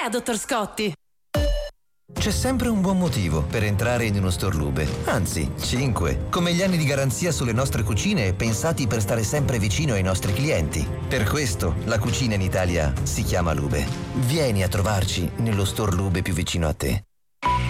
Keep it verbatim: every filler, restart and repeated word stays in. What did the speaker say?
idea, dottor Scotti. C'è sempre un buon motivo per entrare in uno store Lube, anzi, cinque, come gli anni di garanzia sulle nostre cucine pensati per stare sempre vicino ai nostri clienti. Per questo la cucina in Italia si chiama Lube. Vieni a trovarci nello store Lube più vicino a te.